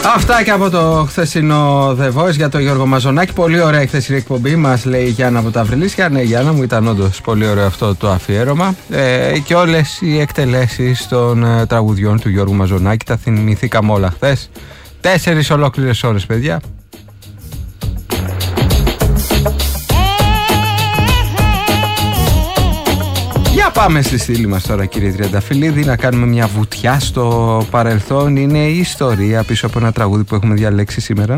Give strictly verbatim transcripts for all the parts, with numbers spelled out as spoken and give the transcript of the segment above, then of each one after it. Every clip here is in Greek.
Αυτά και από το χθεσινό The Voice για τον Γιώργο Μαζονάκη. Πολύ ωραία η χθεσινή εκπομπή, μας λέει η Γιάννα από τα Αυριλίσια. Ναι, Γιάννα μου, ήταν όντως πολύ ωραίο αυτό το αφιέρωμα. Ε, και όλες οι εκτελέσεις των ε, τραγουδιών του Γιώργου Μαζονάκη. Τα θυμηθήκαμε όλα χθες. Τέσσερις ολόκληρες ώρες, παιδιά. Για πάμε στη στήλη μας τώρα, κύριε Τριανταφυλλίδη, να κάνουμε μια βουτιά στο παρελθόν. Είναι η ιστορία πίσω από ένα τραγούδι που έχουμε διαλέξει σήμερα.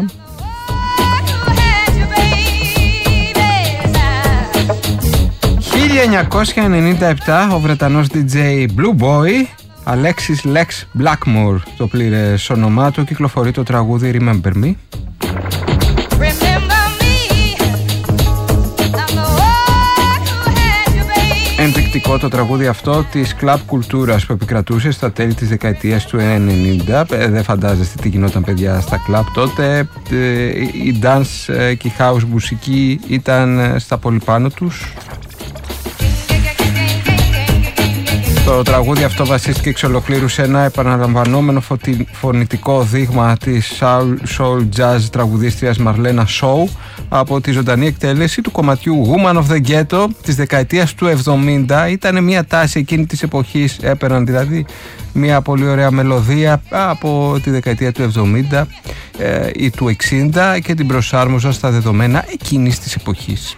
χίλια εννιακόσια ενενήντα επτά, ο Βρετανός ντι τζέι Blue Boy, Alexis Lex Blackmore, το πλήρες όνομά του, κυκλοφορεί το τραγούδι Remember Me. Ενδεικτικό το τραγούδι αυτό της κλαμπ κουλτούρας που επικρατούσε στα τέλη της δεκαετίας του ενενήντα. Δεν φαντάζεστε τι γινόταν, παιδιά, στα κλαμπ τότε. Η dance και η house μουσική ήταν στα πολύ πάνω τους. Το τραγούδι αυτό βασίστηκε εξ ολοκλήρου σε ένα επαναλαμβανόμενο φωνητικό δείγμα της soul jazz τραγουδίστριας Μαρλένα Σόου από τη ζωντανή εκτέλεση του κομματιού Woman of the Ghetto της δεκαετίας του εβδομήντα. Ήταν μια τάση εκείνη της εποχής, έπαιρναν δηλαδή μια πολύ ωραία μελωδία από τη δεκαετία του εβδομήντα ε, ή του εξήντα και την προσάρμοζαν στα δεδομένα εκείνης της εποχής.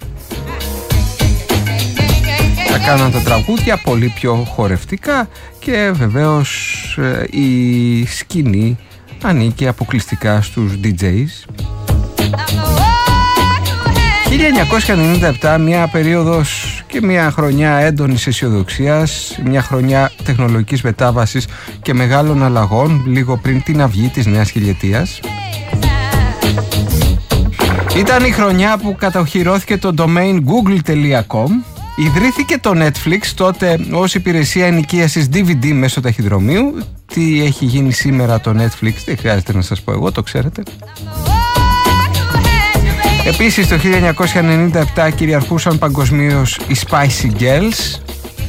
Τα κάναν τα τραγούδια πολύ πιο χορευτικά και βεβαίως ε, η σκηνή ανήκε αποκλειστικά στους ντι τζέις. χίλια εννιακόσια ενενήντα επτά, μια περίοδος και μια χρονιά έντονης αισιοδοξίας, μια χρονιά τεχνολογικής μετάβασης και μεγάλων αλλαγών, λίγο πριν την αυγή της νέας χιλιετίας. Ήταν η χρονιά που κατοχυρώθηκε το domain google τελεία com. Ιδρύθηκε το Netflix τότε ως υπηρεσία ενοικίασης ντι βι ντι μέσω ταχυδρομείου. Τι έχει γίνει σήμερα το Netflix δεν χρειάζεται να σας πω εγώ, το ξέρετε. Επίσης το χίλια εννιακόσια ενενήντα επτά κυριαρχούσαν παγκοσμίως οι Spicy Girls.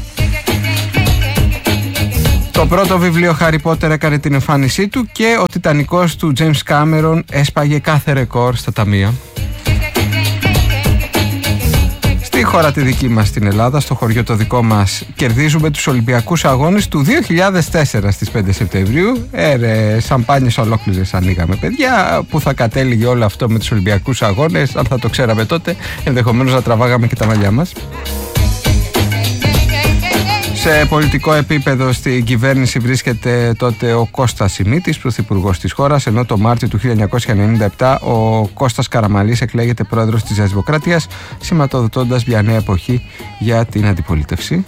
Το πρώτο βιβλίο Harry Potter έκανε την εμφάνισή του και ο Τιτανικός του James Cameron έσπαγε κάθε ρεκόρ στα ταμεία. Στη χώρα τη δική μας στην Ελλάδα, στο χωριό το δικό μας, κερδίζουμε τους Ολυμπιακούς Αγώνες του δύο χιλιάδες τέσσερα στις πέντε Σεπτεμβρίου. Έρε, σαμπάνιες ολόκληρες ανοίγαμε, παιδιά. Που θα κατέληγε όλο αυτό με τους Ολυμπιακούς Αγώνες, αν θα το ξέραμε τότε, ενδεχομένως να τραβάγαμε και τα μαλλιά μας. Σε πολιτικό επίπεδο στην κυβέρνηση βρίσκεται τότε ο Κώστας Σιμίτης, πρωθυπουργός της χώρας, ενώ το Μάρτιο του χίλια εννιακόσια ενενήντα επτά ο Κώστας Καραμανλής εκλέγεται πρόεδρος της Νέας Δημοκρατίας, σηματοδοτώντας μια νέα εποχή για την αντιπολίτευση.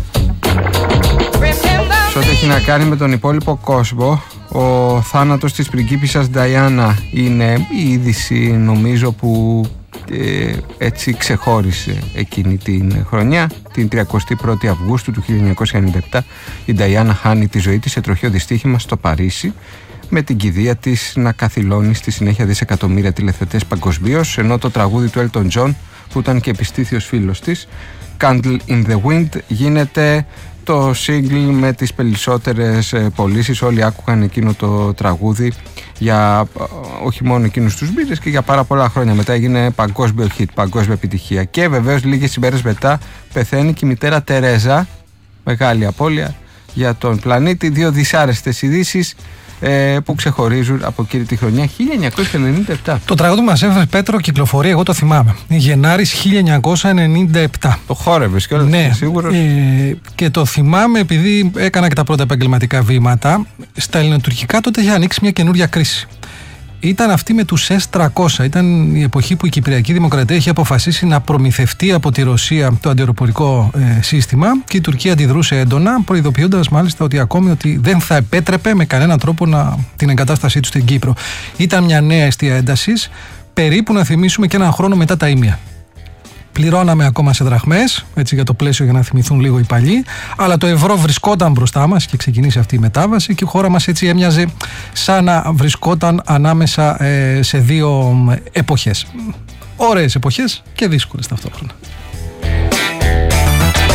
Σε ό,τι έχει να κάνει με τον υπόλοιπο κόσμο, ο θάνατος της πριγκίπισσας Νταϊάννα είναι η είδηση, νομίζω, που Ε, έτσι ξεχώρισε εκείνη την χρονιά. Την τριακοστή πρώτη Αυγούστου του χίλια εννιακόσια ενενήντα επτά η Νταϊάννα χάνει τη ζωή της σε τροχαίο δυστύχημα στο Παρίσι, με την κηδεία της να καθυλώνει στη συνέχεια δισεκατομμύρια τηλεθεατές παγκοσμίως, ενώ το τραγούδι του Elton John, που ήταν και επιστήθιος φίλος της, Candle in the Wind, γίνεται το single με τις περισσότερες πωλήσεις. Όλοι άκουγαν εκείνο το τραγούδι για όχι μόνο εκείνους τους μήνες και για πάρα πολλά χρόνια. Μετά έγινε παγκόσμιο hit, παγκόσμια επιτυχία. Και βεβαίως λίγες ημέρες μετά πεθαίνει και η μητέρα Τερέζα. Μεγάλη απώλεια για τον πλανήτη. Δύο δυσάρεστες ειδήσεις ε, που ξεχωρίζουν από εκείνη τη χρονιά χίλια εννιακόσια ενενήντα επτά. Το τραγούδι που μας έφερε, Πέτρο, κυκλοφορεί, εγώ το θυμάμαι, Γενάρης χίλια εννιακόσια ενενήντα επτά. Το χόρευες κιόλας, ναι, σίγουρος. Ε, και το θυμάμαι επειδή έκανα και τα πρώτα επαγγελματικά βήματα. Στα ελληνοτουρκικά τότε είχε ανοίξει μια καινούρια κρίση. Ήταν αυτή με τους ες τριακόσια. Ήταν η εποχή που η Κυπριακή Δημοκρατία είχε αποφασίσει να προμηθευτεί από τη Ρωσία το αντιαεροπορικό ε, σύστημα και η Τουρκία αντιδρούσε έντονα, προειδοποιώντας μάλιστα ότι ακόμη ότι δεν θα επέτρεπε με κανέναν τρόπο να, την εγκατάστασή του στην Κύπρο. Ήταν μια νέα αιστεία έντασης, περίπου να θυμίσουμε και έναν χρόνο μετά τα ήμια. Πληρώναμε ακόμα σε δραχμές, έτσι για το πλαίσιο, για να θυμηθούν λίγο οι παλιοί, αλλά το ευρώ βρισκόταν μπροστά μας και ξεκινήσει αυτή η μετάβαση και η χώρα μας έτσι έμοιαζε σαν να βρισκόταν ανάμεσα ε, σε δύο εποχές. Ωραίες εποχές και δύσκολες ταυτόχρονα.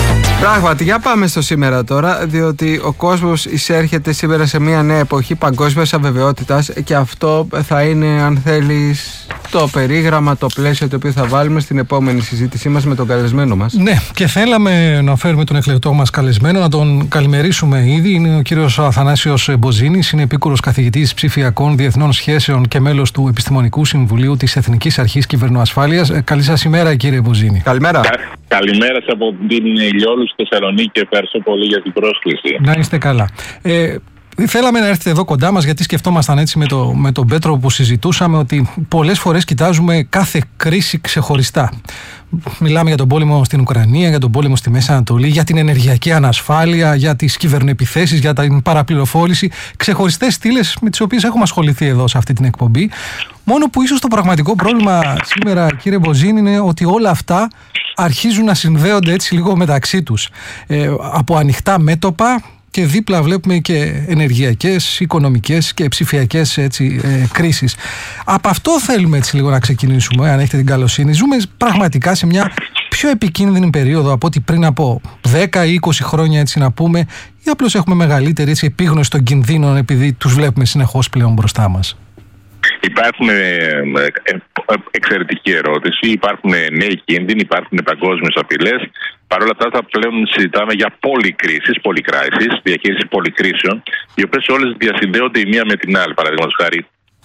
Πράγματι, για πάμε στο σήμερα τώρα, διότι ο κόσμος εισέρχεται σήμερα σε μια νέα εποχή παγκόσμιας αβεβαιότητας και αυτό θα είναι, αν θέλεις, το περίγραμμα, το πλαίσιο το οποίο θα βάλουμε στην επόμενη συζήτησή μας με τον καλεσμένο μας. Ναι, και θέλαμε να φέρουμε τον εκλεκτό μας καλεσμένο, να τον καλημερίσουμε ήδη. Είναι ο κύριος Αθανάσιος Μποζίνης, είναι επίκουρος καθηγητής ψηφιακών διεθνών σχέσεων και μέλος του Επιστημονικού Συμβουλίου της Εθνικής Αρχής Κυβερνοασφάλειας. Καλή σας ημέρα, κύριε Μποζίνη. Καλημέρα. Καλημέρα σας από την Ηλιόλου στη Θεσσαλονίκη και ευχαριστώ πολύ για την πρόσκληση. Να είστε καλά. Ε, θέλαμε να έρθετε εδώ κοντά μας γιατί σκεφτόμασταν έτσι με, το, με τον Πέτρο που συζητούσαμε ότι πολλές φορές κοιτάζουμε κάθε κρίση ξεχωριστά. Μιλάμε για τον πόλεμο στην Ουκρανία, για τον πόλεμο στη Μέση Ανατολή, για την ενεργειακή ανασφάλεια, για τις κυβερνοεπιθέσεις, για την παραπληροφόρηση. Ξεχωριστές στήλες με τις οποίες έχουμε ασχοληθεί εδώ σε αυτή την εκπομπή. Μόνο που ίσως το πραγματικό πρόβλημα σήμερα, κύριε Μποζίνη, είναι ότι όλα αυτά αρχίζουν να συνδέονται έτσι λίγο μεταξύ τους. Ε, από ανοιχτά μέτωπα και δίπλα βλέπουμε και ενεργειακές, οικονομικές και ψηφιακές έτσι, ε, κρίσεις. Από αυτό θέλουμε έτσι λίγο να ξεκινήσουμε, αν έχετε την καλοσύνη. Ζούμε πραγματικά σε μια πιο επικίνδυνη περίοδο από ό,τι πριν από δέκα ή είκοσι χρόνια, έτσι να πούμε, ή απλώς έχουμε μεγαλύτερη έτσι, επίγνωση των κινδύνων επειδή τους βλέπουμε συνεχώς πλέον μπροστά μας. Υπάρχουν ε, ε, εξαιρετική ερώτηση, υπάρχουν νέοι κίνδυνοι, υπάρχουν παγκόσμιες απειλές. Παρ' όλα αυτά, πλέον συζητάμε για πολυκρίσεις, πολυκράσεις, διαχείριση πολυκρίσεων, οι οποίες όλες διασυνδέονται η μία με την άλλη. Παραδείγματος χάρη,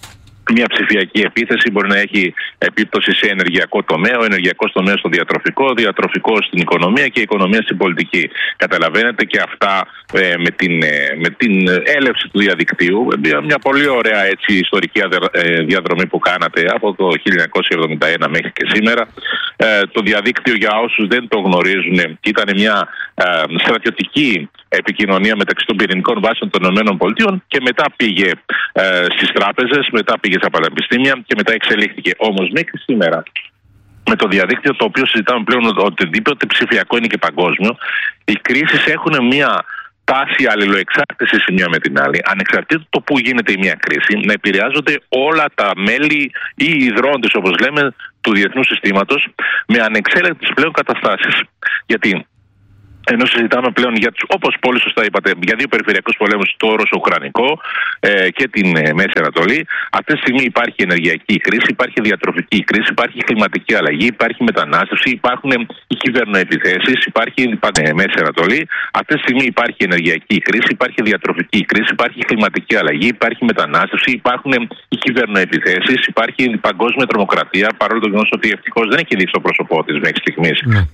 μια ψηφιακή επίθεση μπορεί να έχει επίπτωση σε ενεργειακό τομέα, ο ενεργειακός τομέας στο διατροφικό, ο διατροφικός στην οικονομία και η οικονομία στην πολιτική. Καταλαβαίνετε και αυτά ε, με, την, ε, με την έλευση του διαδικτύου, μια πολύ ωραία έτσι, ιστορική διαδρομή που κάνατε από το χίλια εννιακόσια εβδομήντα ένα μέχρι και σήμερα. Ε, το διαδίκτυο, για όσους δεν το γνωρίζουν, ήταν μια ε, στρατιωτική επικοινωνία μεταξύ των πυρηνικών βάσεων των ΗΠΑ και μετά πήγε ε, στις τράπεζες, μετά πήγε στα πανεπιστήμια και μετά εξελίχθηκε. Όμως μέχρι σήμερα, με το διαδίκτυο, το οποίο συζητάμε πλέον οτιδήποτε ψηφιακό είναι και παγκόσμιο, οι κρίσεις έχουν μια τάση αλληλοεξάρτησης η μία με την άλλη, ανεξαρτήτως το που γίνεται η μία κρίση, να επηρεάζονται όλα τα μέλη ή οι ιδρώντες, όπως λέμε, του διεθνούς συστήματος με ανεξέλεγκτες πλέον καταστάσεις. Γιατί ενώ συζητάμε πλέον για τους, όπως πολύ σωστά είπατε, για δύο περιφερειακούς πολέμους, το Ρώσο-Ουκρανικό ε, και την ε, Μέση Ανατολή. Αυτή τη στιγμή υπάρχει ενεργειακή κρίση, υπάρχει διατροφική κρίση, υπάρχει κλιματική αλλαγή, υπάρχει μετανάστευση, υπάρχουν οι κυβερνοεπιθέσεις, υπάρχει η ε, Μέση Ανατολή. Αυτή τη στιγμή υπάρχει ενεργειακή κρίση, υπάρχει διατροφική κρίση, υπάρχει κλιματική αλλαγή, υπάρχει μετανάστευση, υπάρχουν οι κυβερνοεπιθέσεις, υπάρχει η παγκόσμια τρομοκρατία, παρόλο το γεγονός ότι ευτυχώς δεν έχει δει στο πρόσωπό της μέχρι στιγμής